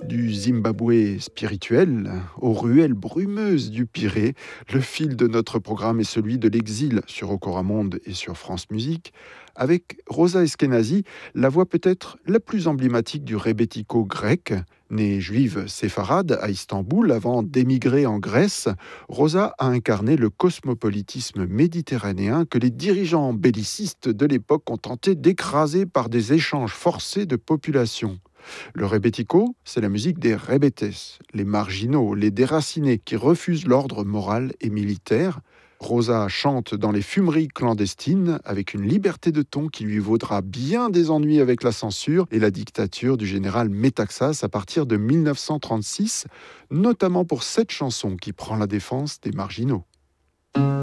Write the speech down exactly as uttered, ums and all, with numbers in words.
Du Zimbabwe spirituel aux ruelles brumeuses du Pirée, le fil de notre programme est celui de l'exil sur Okora Monde et sur France Musique, avec Rosa Eskenazi, la voix peut-être la plus emblématique du rebetiko grec. Née juive séfarade à Istanbul avant d'émigrer en Grèce, Rosa a incarné le cosmopolitisme méditerranéen que les dirigeants bellicistes de l'époque ont tenté d'écraser par des échanges forcés de population. Le rebetiko, c'est la musique des rebetes, les marginaux, les déracinés qui refusent l'ordre moral et militaire. Rosa chante dans les fumeries clandestines avec une liberté de ton qui lui vaudra bien des ennuis avec la censure et la dictature du général Metaxas à partir de mille neuf cent trente-six, notamment pour cette chanson qui prend la défense des marginaux.